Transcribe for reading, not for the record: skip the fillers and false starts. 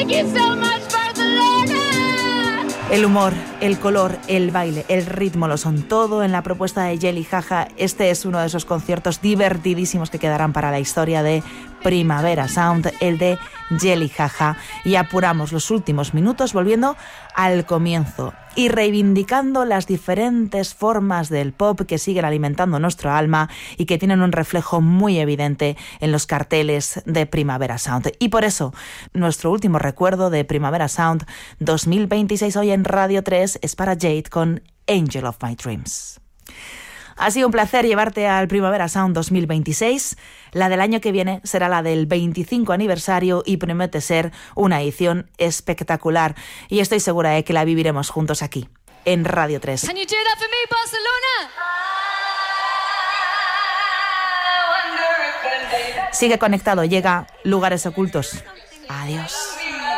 El humor, el color, el baile, el ritmo lo son todo en la propuesta de Jelly Jaja. Este es uno de esos conciertos divertidísimos que quedarán para la historia de Primavera Sound, el de Jelly Jaja. Y apuramos los últimos minutos volviendo al comienzo y reivindicando las diferentes formas del pop que siguen alimentando nuestro alma y que tienen un reflejo muy evidente en los carteles de Primavera Sound. Y por eso, nuestro último recuerdo de Primavera Sound 2026 hoy en Radio 3 es para Jade con Angel of My Dreams. Ha sido un placer llevarte al Primavera Sound 2026. La del año que viene será la del 25 aniversario y promete ser una edición espectacular. Y estoy segura de que la viviremos juntos aquí, en Radio 3. Can you do that for me, Barcelona? Sigue conectado, llega Lugares Ocultos. Adiós.